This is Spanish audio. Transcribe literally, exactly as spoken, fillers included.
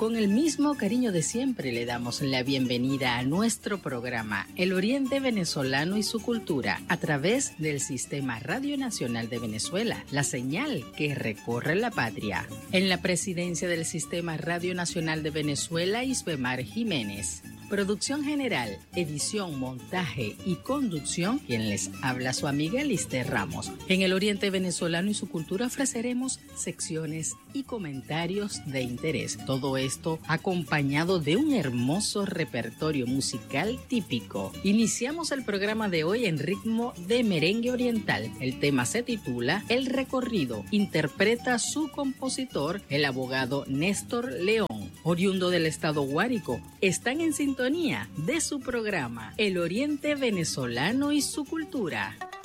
Con el mismo cariño de siempre le damos la bienvenida a nuestro programa El Oriente Venezolano y su Cultura a través del Sistema Radio Nacional de Venezuela, la señal que recorre la patria. En la presidencia del Sistema Radio Nacional de Venezuela, Isbemar Jiménez. Producción general, edición, montaje y conducción, quien les habla su amiga Lister Ramos. En El Oriente Venezolano y su Cultura ofreceremos secciones y comentarios de interés. Todo esto acompañado de un hermoso repertorio musical típico. Iniciamos el programa de hoy en ritmo de merengue oriental. El tema se titula El Recorrido. Interpreta su compositor, el abogado Néstor León, oriundo del estado Guárico. Están en sintonía de su programa El Oriente Venezolano y su Cultura.